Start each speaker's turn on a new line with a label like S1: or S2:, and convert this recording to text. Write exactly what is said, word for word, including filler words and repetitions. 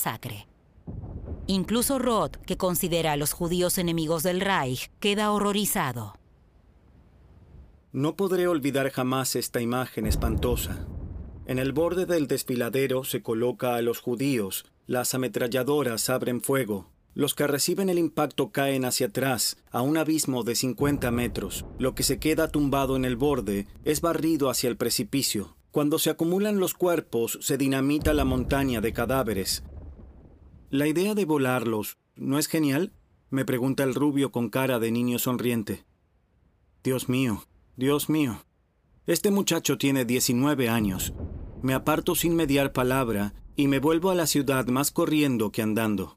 S1: masacre. Incluso Roth, que considera a los judíos enemigos del Reich, queda horrorizado.
S2: No podré olvidar jamás esta imagen espantosa. En el borde del desfiladero se coloca a los judíos, las ametralladoras abren fuego. Los que reciben el impacto caen hacia atrás, a un abismo de cincuenta metros. Lo que se queda tumbado en el borde es barrido hacia el precipicio. Cuando se acumulan los cuerpos, se dinamita la montaña de cadáveres. ¿La idea de volarlos no es genial?, me pregunta el rubio con cara de niño sonriente. Dios mío, Dios mío. Este muchacho tiene diecinueve años. Me aparto sin mediar palabra y me vuelvo a la ciudad más corriendo que andando.